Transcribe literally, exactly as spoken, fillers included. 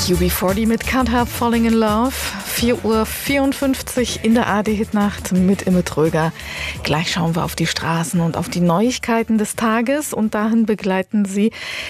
U B vierzig mit Can't Help Falling in Love. vier Uhr vierundfünfzig in der A D-Hitnacht mit Imme Tröger. Gleich schauen wir auf die Straßen und auf die Neuigkeiten des Tages und dahin begleiten Sie